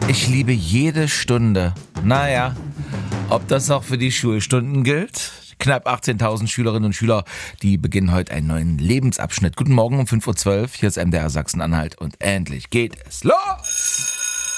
Ich liebe jede Stunde. Naja, ob das auch für die Schulstunden gilt? Knapp 18.000 Schülerinnen und Schüler, die beginnen heute einen neuen Lebensabschnitt. Guten Morgen um 5.12 Uhr, hier ist MDR Sachsen-Anhalt und endlich geht es los!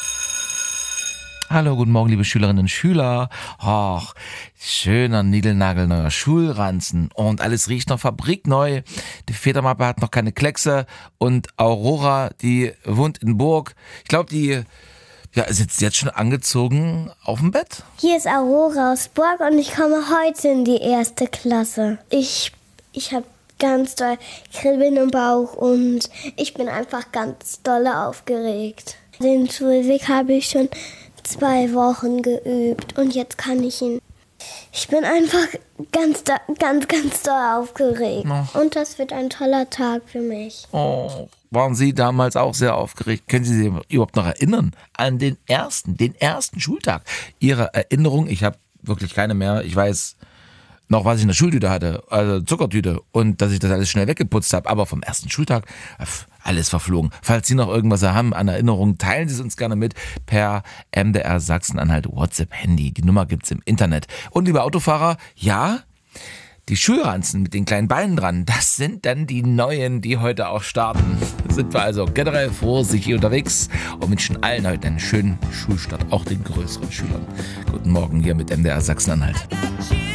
Hallo, guten Morgen, liebe Schülerinnen und Schüler. Och, schöner niegelnagelneuer Schulranzen und alles riecht noch fabrikneu. Die Vätermappe hat noch keine Kleckse und Aurora, die wohnt in Burg. Ich glaube, die sitzt jetzt schon angezogen auf dem Bett. Hier ist Aurora aus Burg und ich komme heute in die 1. Klasse. Ich habe ganz doll Kribbeln im Bauch und ich bin einfach ganz doll aufgeregt. Den Schulweg habe ich schon 2 Wochen geübt und jetzt kann ich ihn. Ich bin einfach ganz doll aufgeregt. Oh. Und das wird ein toller Tag für mich. Oh, waren Sie damals auch sehr aufgeregt? Können Sie sich überhaupt noch erinnern an den ersten Schultag? Ihre Erinnerung, ich habe wirklich keine mehr. Ich weiß noch, was ich in der Schultüte hatte, also Zuckertüte, und dass ich das alles schnell weggeputzt habe. Aber vom ersten Schultag, alles verflogen. Falls Sie noch irgendwas haben an Erinnerungen, teilen Sie es uns gerne mit per MDR Sachsen-Anhalt WhatsApp-Handy. Die Nummer gibt's im Internet. Und liebe Autofahrer, ja, die Schulranzen mit den kleinen Beinen dran, das sind dann die neuen, die heute auch starten. Sind wir also generell vorsichtig unterwegs und wünschen allen heute einen schönen Schulstart, auch den größeren Schülern. Guten Morgen hier mit MDR Sachsen-Anhalt.